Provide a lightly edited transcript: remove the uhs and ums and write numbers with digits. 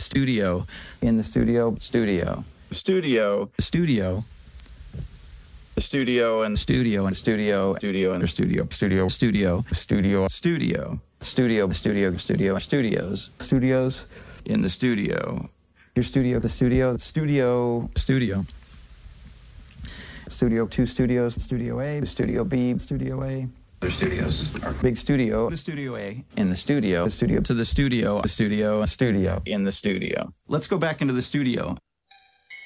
studio, in the studio, studio, studio, studio, studio and studio and studio, studio and studio, studio, studio, studio, studio, studio, studio, studio, studios, studios, in the studio, your studio, the studio, studio, studio. Studio 2 studios, Studio A, Studio B, Studio A. Other studios. Our big studio, the Studio A. In the studio, to the studio, studio, studio. In the studio. Let's go back into the studio.